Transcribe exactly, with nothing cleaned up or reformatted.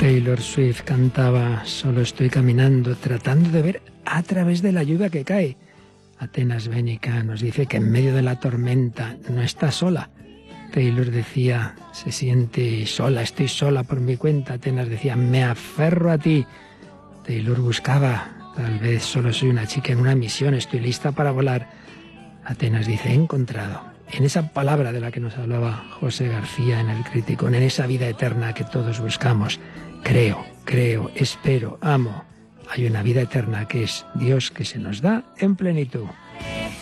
Taylor Swift cantaba Solo estoy caminando, tratando de ver a través de la lluvia que cae. Atenas Bénica nos dice que en medio de la tormenta no está sola. Taylor decía, se siente sola, estoy sola por mi cuenta. Atenas decía, me aferro a ti. Taylor buscaba, tal vez solo soy una chica en una misión, estoy lista para volar. Atenas dice, he encontrado en esa palabra de la que nos hablaba José García en El Crítico, en esa vida eterna que todos buscamos. Creo, creo, espero, amo. Hay una vida eterna que es Dios que se nos da en plenitud.